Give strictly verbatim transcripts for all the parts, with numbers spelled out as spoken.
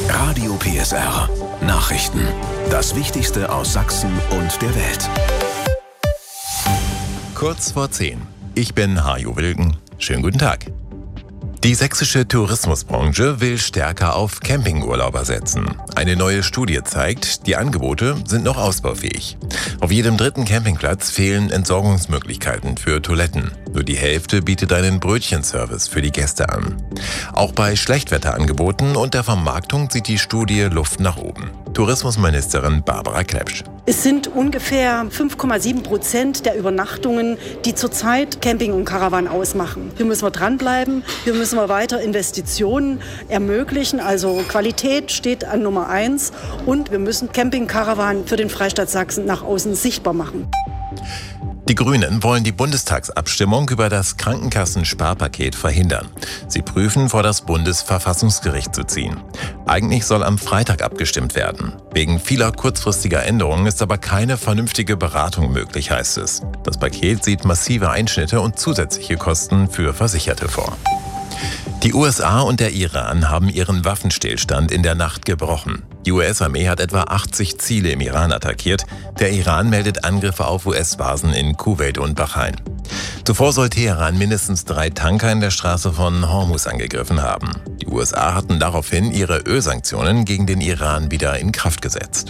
Radio P S R. Nachrichten. Das Wichtigste aus Sachsen und der Welt. Kurz vor zehn. Ich bin Hajo Wilken. Schönen guten Tag. Die sächsische Tourismusbranche will stärker auf Campingurlauber setzen. Eine neue Studie zeigt, die Angebote sind noch ausbaufähig. Auf jedem dritten Campingplatz fehlen Entsorgungsmöglichkeiten für Toiletten. Nur die Hälfte bietet einen Brötchenservice für die Gäste an. Auch bei Schlechtwetterangeboten und der Vermarktung sieht die Studie Luft nach oben. Tourismusministerin Barbara Klepsch. Es sind ungefähr fünf Komma sieben Prozent der Übernachtungen, die zurzeit Camping und Caravan ausmachen. Hier müssen wir dranbleiben, hier müssen wir weiter Investitionen ermöglichen. Also Qualität steht an Nummer eins und wir müssen Camping Caravan für den Freistaat Sachsen nach außen sichtbar machen. Die Grünen wollen die Bundestagsabstimmung über das Krankenkassensparpaket verhindern. Sie prüfen, vor das Bundesverfassungsgericht zu ziehen. Eigentlich soll am Freitag abgestimmt werden. Wegen vieler kurzfristiger Änderungen ist aber keine vernünftige Beratung möglich, heißt es. Das Paket sieht massive Einschnitte und zusätzliche Kosten für Versicherte vor. Die U S A und der Iran haben ihren Waffenstillstand in der Nacht gebrochen. Die U S-Armee hat etwa achtzig Ziele im Iran attackiert. Der Iran meldet Angriffe auf U S-Basen in Kuwait und Bahrain. Zuvor soll Teheran mindestens drei Tanker in der Straße von Hormuz angegriffen haben. Die U S A hatten daraufhin ihre Ölsanktionen gegen den Iran wieder in Kraft gesetzt.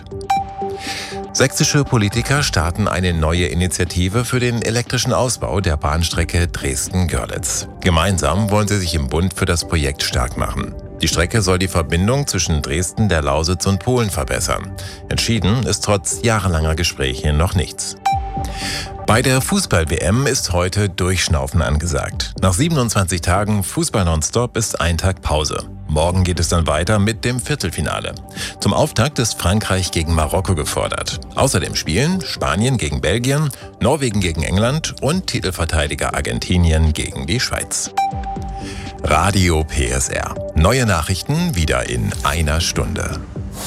Sächsische Politiker starten eine neue Initiative für den elektrischen Ausbau der Bahnstrecke Dresden-Görlitz. Gemeinsam wollen sie sich im Bund für das Projekt stark machen. Die Strecke soll die Verbindung zwischen Dresden, der Lausitz und Polen verbessern. Entschieden ist trotz jahrelanger Gespräche noch nichts. Bei der Fußball-W M ist heute Durchschnaufen angesagt. Nach siebenundzwanzig Tagen Fußball nonstop ist ein Tag Pause. Morgen geht es dann weiter mit dem Viertelfinale. Zum Auftakt ist Frankreich gegen Marokko gefordert. Außerdem spielen Spanien gegen Belgien, Norwegen gegen England und Titelverteidiger Argentinien gegen die Schweiz. Radio P S R. Neue Nachrichten wieder in einer Stunde.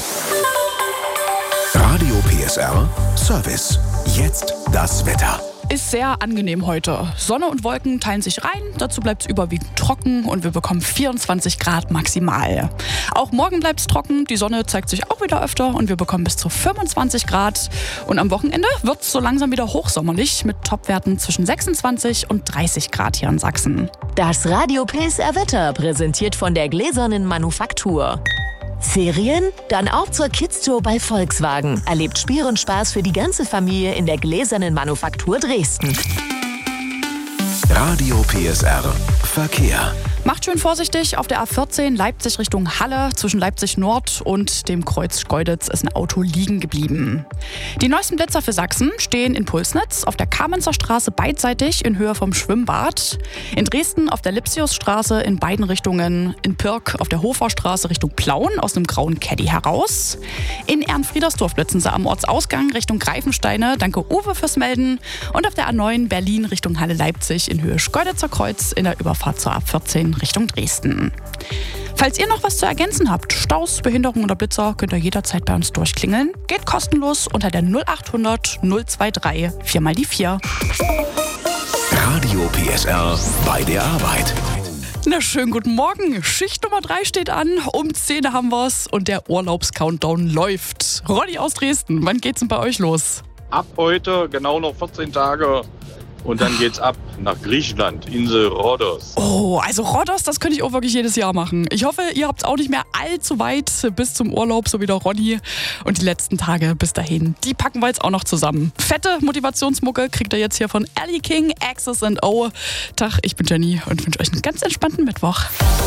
Radio P S R Service. Jetzt das Wetter. Ist sehr angenehm heute. Sonne und Wolken teilen sich rein, dazu bleibt es überwiegend trocken und wir bekommen vierundzwanzig Grad maximal. Auch morgen bleibt es trocken, die Sonne zeigt sich auch wieder öfter und wir bekommen bis zu fünfundzwanzig Grad. Und am Wochenende wird es so langsam wieder hochsommerlich mit Topwerten zwischen sechsundzwanzig und dreißig Grad hier in Sachsen. Das Radio P S R Wetter präsentiert von der Gläsernen Manufaktur. Ferien? Dann auch zur Kids-Tour bei Volkswagen. Erlebt Spiel und Spaß für die ganze Familie in der Gläsernen Manufaktur Dresden. Radio P S R Verkehr. Macht schön vorsichtig, auf der A vierzehn Leipzig Richtung Halle. Zwischen Leipzig Nord und dem Kreuz Schkeuditz ist ein Auto liegen geblieben. Die neuesten Blitzer für Sachsen stehen in Pulsnitz, auf der Kamenzer Straße beidseitig in Höhe vom Schwimmbad, in Dresden auf der Lipsiusstraße in beiden Richtungen, in Pirk auf der Hoferstraße Richtung Plauen aus einem grauen Caddy heraus, in Ehrenfriedersdorf blitzen sie am Ortsausgang Richtung Greifensteine, danke Uwe fürs Melden, und auf der A neun Berlin Richtung Halle Leipzig in Höhe Schkeuditzer Kreuz in der Überfahrt zur A vierzehn Richtung Dresden. Falls ihr noch was zu ergänzen habt, Staus, Behinderung oder Blitzer, könnt ihr jederzeit bei uns durchklingeln. Geht kostenlos unter der null achthundert null dreiundzwanzig vier mal die vier. Radio P S R bei der Arbeit. Na, schönen guten Morgen. Schicht Nummer drei steht an. Um zehn haben wir's und der Urlaubscountdown läuft. Ronny aus Dresden, wann geht's denn bei euch los? Ab heute genau noch vierzehn Tage. Und dann geht's ab nach Griechenland, Insel Rhodos. Oh, also Rhodos, das könnte ich auch wirklich jedes Jahr machen. Ich hoffe, ihr habt auch nicht mehr allzu weit bis zum Urlaub, so wie der Ronny. Und die letzten Tage bis dahin, die packen wir jetzt auch noch zusammen. Fette Motivationsmucke kriegt ihr jetzt hier von Ellie King, Access and O. Tag, ich bin Jenny und wünsche euch einen ganz entspannten Mittwoch.